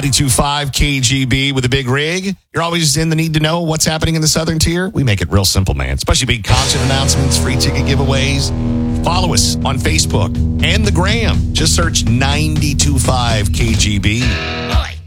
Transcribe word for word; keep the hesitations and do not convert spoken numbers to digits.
ninety-two point five K G B with a big rig. You're always in the need to know what's happening in the Southern Tier. We make it real simple, man. Especially big concert announcements, free ticket giveaways. Follow us on Facebook and the Gram. Just search ninety-two point five K G B.